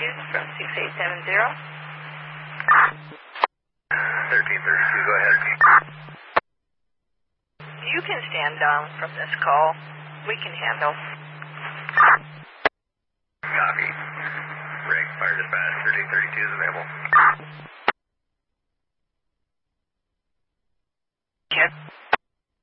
from 6870. 1332, go ahead. You can stand down from this call. We can handle. Copy. Rig, fire dispatch, 1332 is available.